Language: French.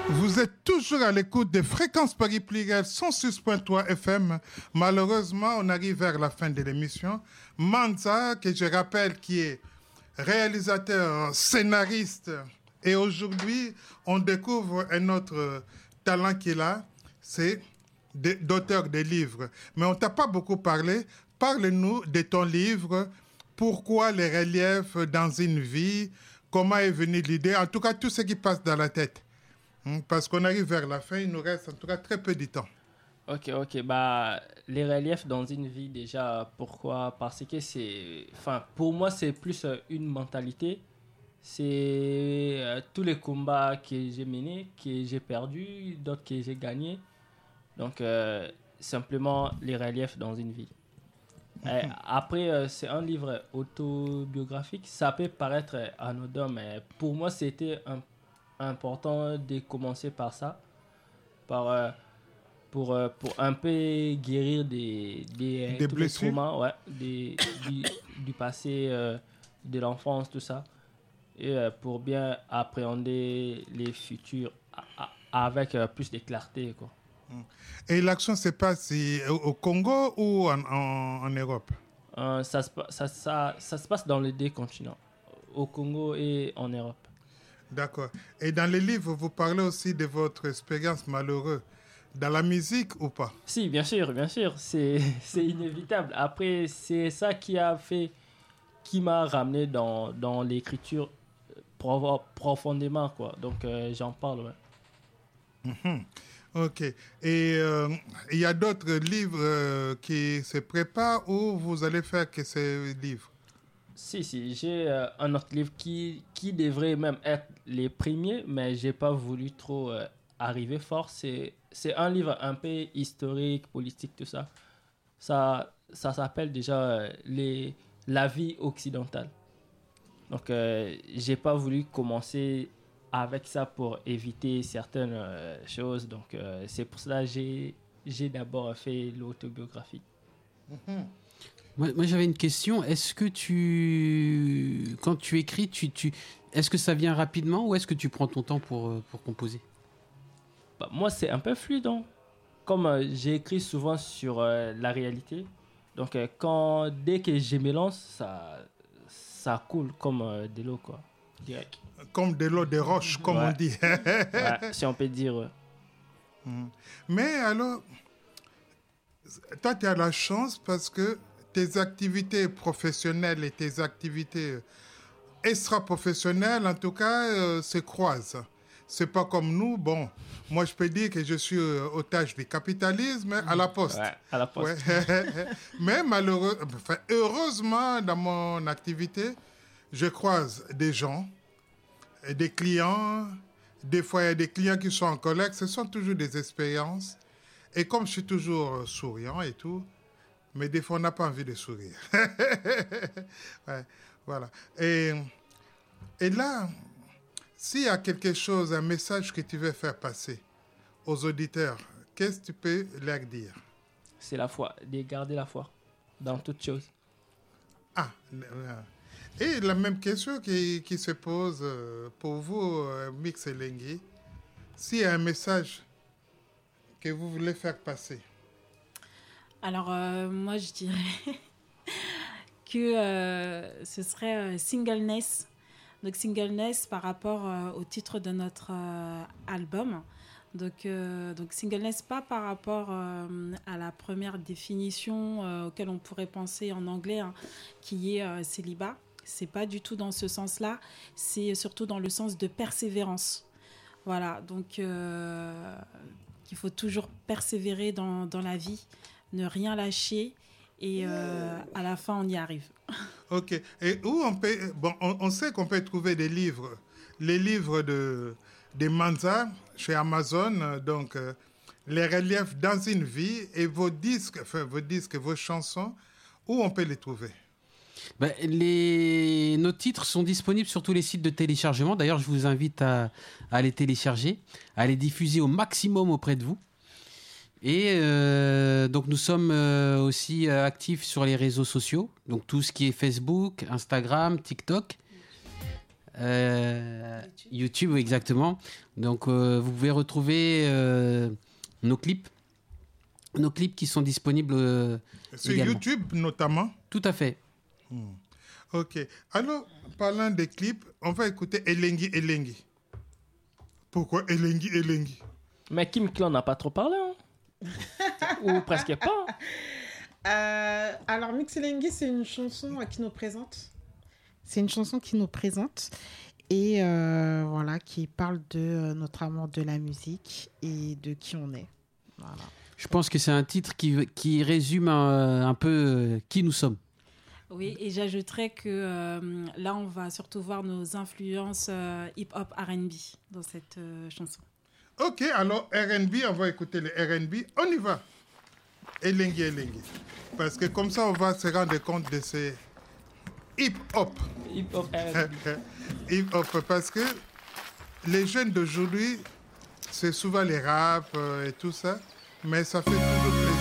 Vous êtes toujours à l'écoute de Fréquences Paris Pluriel 106.3 FM. Malheureusement, on arrive vers la fin de l'émission. Manza, que je rappelle, qui est réalisateur, scénariste, et aujourd'hui, on découvre un autre talent qu'il a, c'est d'auteur de livres. Mais on ne t'a pas beaucoup parlé. Parle-nous de ton livre, Pourquoi les reliefs dans une vie, comment est venue l'idée, en tout cas tout ce qui passe dans la tête. Parce qu'on arrive vers la fin, il nous reste en tout cas très peu de temps. Ok. Bah, les reliefs dans une vie, déjà, pourquoi? Parce que pour moi, c'est plus une mentalité. C'est tous les combats que j'ai menés, que j'ai perdus, d'autres que j'ai gagnés. Donc, simplement, les reliefs dans une vie. Après, c'est un livre autobiographique. Ça peut paraître anodin, mais pour moi, c'était important de commencer par ça, pour un peu guérir des tous les traumas, du passé, de l'enfance, tout ça, et pour bien appréhender les futurs avec plus de clarté, quoi. Et l'action se passe au Congo ou en Europe? Ça se passe dans les deux continents, au Congo et en Europe. D'accord. Et dans les livres, vous parlez aussi de votre expérience malheureuse. Dans la musique ou pas? Si, bien sûr. C'est inévitable. Après, c'est ça qui m'a ramené dans l'écriture profondément, quoi. Donc, j'en parle, ouais. Ok. Et il y a d'autres livres qui se préparent ou vous allez faire que ces livres? Si, j'ai un autre livre qui devrait même être les premiers, mais j'ai pas voulu trop arriver fort. C'est un livre un peu historique, politique, tout ça. Ça s'appelle déjà la vie occidentale. Donc, j'ai pas voulu commencer avec ça pour éviter certaines choses. Donc, c'est pour cela que j'ai d'abord fait l'autobiographie. Moi, j'avais une question. Est-ce que quand tu écris, est-ce que ça vient rapidement ou est-ce que tu prends ton temps pour composer? Bah, moi, c'est un peu fluide. Hein. Comme j'écris souvent sur la réalité, donc dès que je me lance, ça coule comme de l'eau, quoi. Direct. Comme de l'eau de roche, comme on dit. Ouais, si on peut dire. Ouais. Mais alors, toi, tu as la chance parce que tes activités professionnelles et tes activités extra-professionnelles, en tout cas, se croisent. C'est pas comme nous. Bon, moi, je peux dire que je suis otage du capitalisme à la poste. Ouais, à la poste. Ouais. Mais heureusement, dans mon activité, je croise des gens, et des clients. Des fois, il y a des clients qui sont en colère. Ce sont toujours des expériences. Et comme je suis toujours souriant et tout, mais des fois, on n'a pas envie de sourire. Ouais, voilà. Et là, s'il y a quelque chose, un message que tu veux faire passer aux auditeurs, qu'est-ce que tu peux leur dire? C'est la foi, de garder la foi dans toutes choses. Et la même question qui se pose pour vous, Mix et Lengui. S'il y a un message que vous voulez faire passer? Alors, moi, je dirais que ce serait singleness. Donc, singleness par rapport au titre de notre album. Donc, singleness, pas par rapport à la première définition auquel on pourrait penser en anglais, hein, qui est célibat. C'est pas du tout dans ce sens-là. C'est surtout dans le sens de persévérance. Voilà, donc il faut toujours persévérer dans la vie, ne rien lâcher et à la fin, on y arrive. Ok. Et où on peut... Bon, on sait qu'on peut trouver des livres. Les livres de Manza chez Amazon, donc les reliefs dans une vie et vos disques, vos chansons, où on peut les trouver? Nos titres sont disponibles sur tous les sites de téléchargement. D'ailleurs, je vous invite à les télécharger, à les diffuser au maximum auprès de vous. Et donc, nous sommes aussi actifs sur les réseaux sociaux. Donc, tout ce qui est Facebook, Instagram, TikTok. YouTube, exactement. Donc, vous pouvez retrouver nos clips qui sont disponibles sur également. YouTube notamment. Tout à fait. Ok. Alors, parlant des clips, on va écouter Elengi Elengi. Pourquoi Elengi Elengi? Mais Kim Clan n'a pas trop parlé, hein. Ou presque pas. Alors, Mixelengi, c'est une chanson qui nous présente. C'est une chanson qui nous présente et voilà, qui parle de notre amour de la musique et de qui on est. Voilà. Je pense que c'est un titre qui résume un peu qui nous sommes. Oui, et j'ajouterais que là, on va surtout voir nos influences hip-hop R&B dans cette chanson. Ok, alors R&B, on va écouter le R&B. On y va. Elengi Elengi. Parce que comme ça, on va se rendre compte de ces hip-hop. Hip-hop R&B. Hip-hop, parce que les jeunes d'aujourd'hui, c'est souvent les rap et tout ça, mais ça fait toujours plaisir.